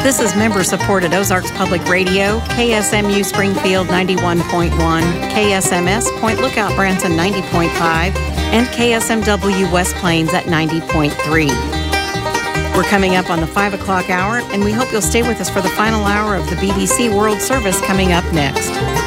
This is member-supported Ozarks Public Radio, KSMU Springfield 91.1, KSMS Point Lookout Branson 90.5, and KSMW West Plains at 90.3. We're coming up on the 5 o'clock hour, and we hope you'll stay with us for the final hour of the BDC World Service coming up next.